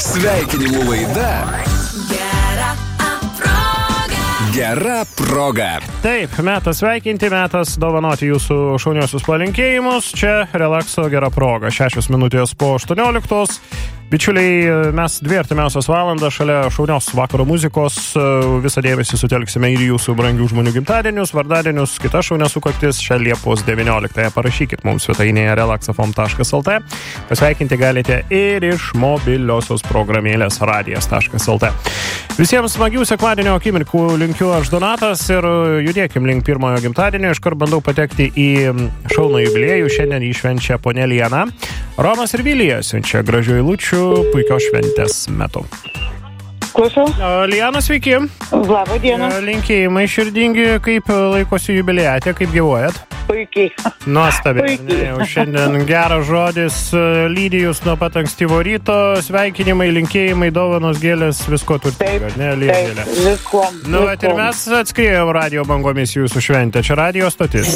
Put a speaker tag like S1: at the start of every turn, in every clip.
S1: Sveikinimų laida Gera proga.
S2: Taip, metas sveikinti, metas dovanoti jūsų šauniosius palinkėjimus. Čia relakso Gera proga. 6 minutės po 18. Bičiuliai, mes 2 artimiausias valandas šalia šaunios vakaro muzikos visą dėmesį sutelksime ir jūsų brangių žmonių gimtadienius, vardadienius, kitas šaunias sukaktis šią Liepos 19. Parašykit mums svetainėje relaxafm.lt. Pasveikinti galite ir iš mobiliosios programėlės radijas.lt. Visiems smagių sekmadienio akimirkų linkiu aš Donatas ir judėkim link pirmojo gimtadienio. Iškart bandau patekti į šauną jubiliejų. Šiandien jį švenčia ponė Liana. Romas ir Vilija siunčia gražių eilučių puikios šventės metu.
S3: Klausau.
S2: Liana, sveiki.
S3: Labą dieną.
S2: Linkėjimai širdingi, kaip laikosi jubiliatė, kaip gyvuojat?
S3: Puikiai.
S2: Nuostabiai. Jau šiandien geras žodis, lydi jūs nuo pat ankstyvo ryto, sveikinimai, linkėjimai, dovanos, gėlės, visko turtinga, ne, Lielė?
S3: Taip, viskuom.
S2: Nu, bet ir mes atskrėjom radio bangomis jūsų šventę, čia radio stotis.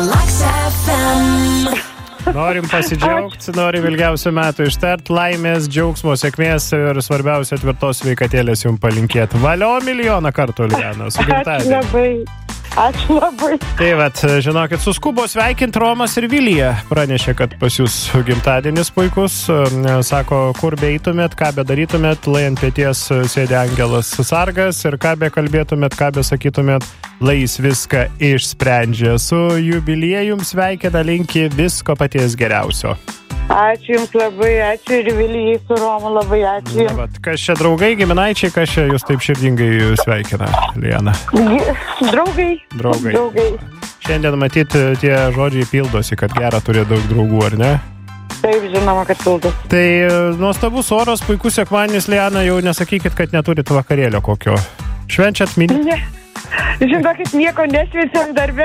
S2: Norim pasidžiaugti, norim ilgiausių metų ištart, laimės, džiaugsmo, sėkmės ir svarbiausia tvirtos sveikatėlės jums palinkėti. Valio milijoną kartų, Liana, su gimtadieniu.
S3: Ačiū labai.
S2: Tai vat, žinokit, suskubo sveikint Romas ir Vilija. Pranešė, kad pas jūs gimtadienis puikus. Sako, kur beeitumėt, ką bedarytumėt, lai ant pėties sėdė angelas sargas ir ką be kalbėtumėt, ką be sakytumėt, lai jis viską išsprendžia. Su jubiliejum sveikina, linki visko paties geriausio.
S3: Ačiū jums labai, ačiū ir Vilijai su Romu, labai ačiū.
S2: Na, vat, kas čia draugai, giminaičiai, kas čia jūs taip širdingai sveikina, Liana?
S3: Draugai.
S2: Šiandien matyt, tie žodžiai pildosi, kad gera turi daug draugų, ar ne?
S3: Taip, žinoma, kad pildosi.
S2: Tai nuostabus oras, puikus sekmadienis, Liana, jau nesakykit, kad neturit vakarėlio kokio. Švenčiat mini?
S3: Ne. Žinokit, nieko nešviečiam darbe.